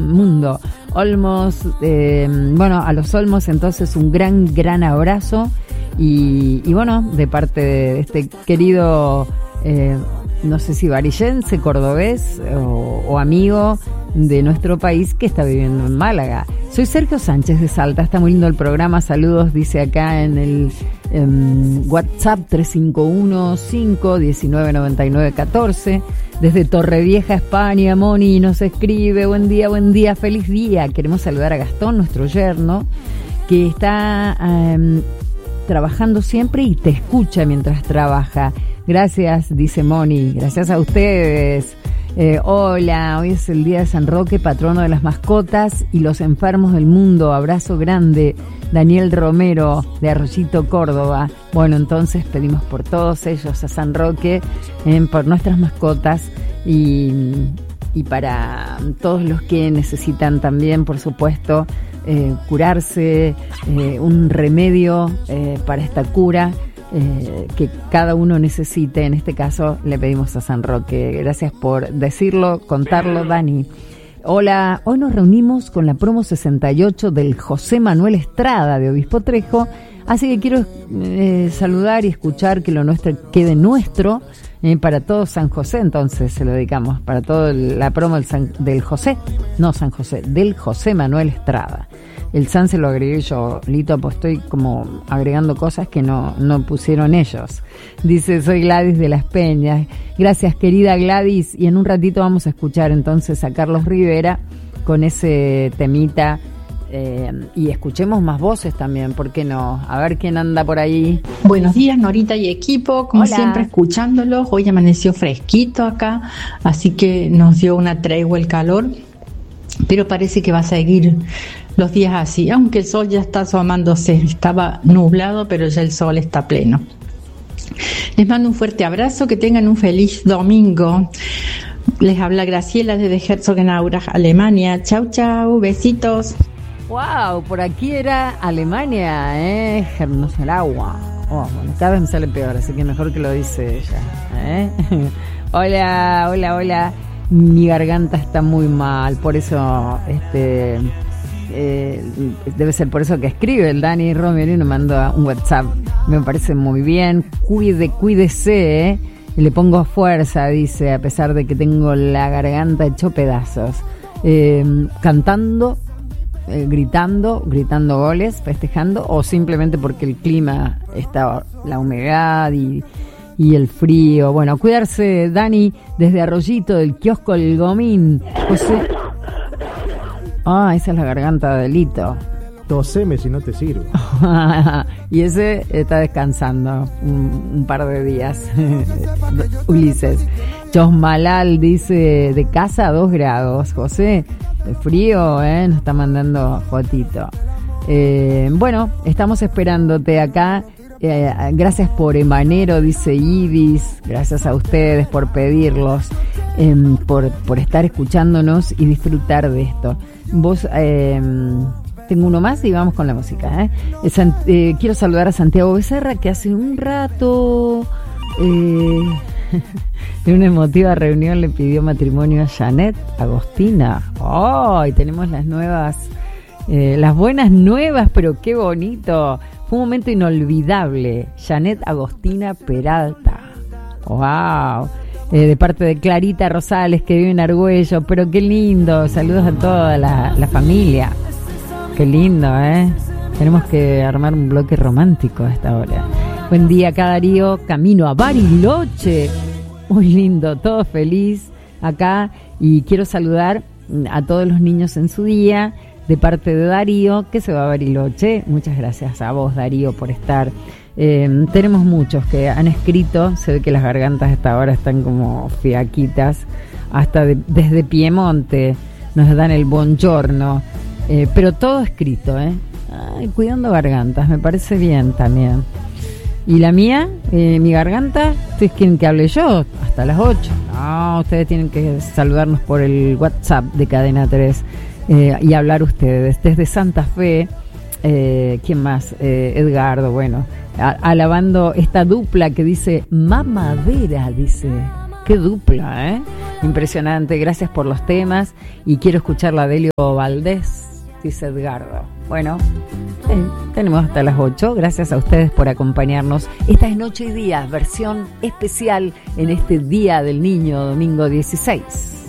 mundo. Olmos, bueno, a los Olmos entonces un gran abrazo y bueno, de parte de este querido, no sé si varillense, cordobés o amigo de nuestro país que está viviendo en Málaga. Soy Sergio Sánchez de Salta, está muy lindo el programa, saludos, dice acá en el WhatsApp 3515-199914, desde Torrevieja, España. Moni nos escribe, buen día, feliz día. Queremos saludar a Gastón, nuestro yerno, que está trabajando siempre y te escucha mientras trabaja. Gracias, dice Moni, gracias a ustedes. Hola, hoy es el día de San Roque, patrono de las mascotas y los enfermos del mundo. Abrazo grande, Daniel Romero de Arroyito, Córdoba. Bueno, entonces pedimos por todos ellos a San Roque, por nuestras mascotas y para todos los que necesitan también, por supuesto, curarse, un remedio para esta cura. Que cada uno necesite. En este caso le pedimos a San Roque. Gracias por decirlo, contarlo, Dani. Hola, hoy nos reunimos con la promo 68 del José Manuel Estrada de Obispo Trejo, así que quiero saludar y escuchar que lo nuestro quede nuestro, para todo San José. Entonces se lo dedicamos para toda la promo del José Manuel Estrada. El San se lo agregué yo, Lito, pues estoy como agregando cosas que no pusieron ellos. Dice, soy Gladys de Las Peñas. Gracias, querida Gladys. Y en un ratito vamos a escuchar entonces a Carlos Rivera con ese temita. Y escuchemos más voces también, ¿por qué no? A ver quién anda por ahí. Buenos días, Norita y equipo, como Hola. siempre escuchándolos. Hoy amaneció fresquito acá, así que nos dio una tregua el calor, pero parece que va a seguir los días así, aunque el sol ya está asomándose. Estaba nublado, pero ya el sol está pleno. Les mando un fuerte abrazo, que tengan un feliz domingo. Les habla Graciela desde Herzogenaurach, Alemania. Chau, besitos. Wow, por aquí era Alemania, Herzogenaurach. Oh, bueno, cada vez me sale peor, así que mejor que lo dice ella, Hola. Mi garganta está muy mal, por eso, debe ser por eso que escribe el Dani Romero y nos manda un WhatsApp. Me parece muy bien. Cuídese, y le pongo fuerza, dice, a pesar de que tengo la garganta hecho pedazos. Cantando, gritando goles, festejando, o simplemente porque el clima está, la humedad y el frío. Bueno, cuidarse, Dani, desde Arroyito, del kiosco El Gomín. José. Esa es la garganta de Lito. Toseme si no te sirve. Y ese está descansando un par de días. Ulises. Chosmalal dice, de casa a 2 grados. José, de frío, nos está mandando fotito. Bueno, estamos esperándote acá. Gracias por Emanero, dice Ibis. Gracias a ustedes por pedirlos, por estar escuchándonos y disfrutar de esto. Vos, tengo uno más y vamos con la música. Quiero saludar a Santiago Becerra, que hace un rato, en una emotiva reunión, le pidió matrimonio a Janet Agostina. Y tenemos las nuevas, las buenas nuevas, pero qué bonito. Fue un momento inolvidable. Janet Agostina Peralta. ¡Wow! De parte de Clarita Rosales, que vive en Argüello. Pero qué lindo. Saludos a toda la familia. Qué lindo, Tenemos que armar un bloque romántico a esta hora. Buen día, acá Darío. Camino a Bariloche. Muy lindo, todo feliz acá. Y quiero saludar a todos los niños en su día, de parte de Darío, que se va a Bariloche. Muchas gracias a vos, Darío, por estar. Tenemos muchos que han escrito. Se ve que las gargantas hasta ahora están como fiaquitas. Hasta desde Piemonte nos dan el buongiorno. Pero todo escrito, cuidando gargantas, me parece bien también. Y la mía, mi garganta, ¿ustedes quieren que hable yo? Hasta las 8. No, ustedes tienen que saludarnos por el WhatsApp de Cadena 3. Y hablar ustedes desde Santa Fe. ¿Quién más? Edgardo, bueno, alabando esta dupla que dice mamadera, dice Qué dupla, ¿eh? Impresionante. Gracias por los temas. Y quiero escuchar la de Elio Valdés, dice Edgardo. Bueno, tenemos hasta las 8. Gracias a ustedes por acompañarnos. Esta es Noche y Día, versión especial en este Día del Niño, domingo 16.